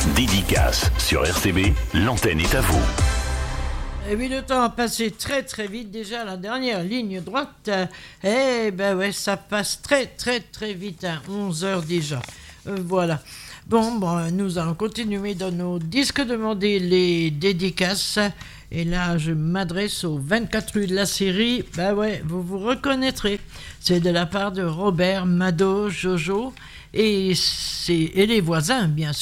Dédicace sur RCV, l'antenne est à vous. Et oui, le temps a passé très très vite. Déjà, la dernière ligne droite, eh ben ouais, ça passe très très très vite, 11 heures déjà. Voilà. Bon, nous allons continuer dans nos disques demandés, les dédicaces. Et là, je m'adresse aux 24 rues de la série. Ben ouais, vous vous reconnaîtrez. C'est de la part de Robert, Mado, Jojo et les voisins, bien sûr.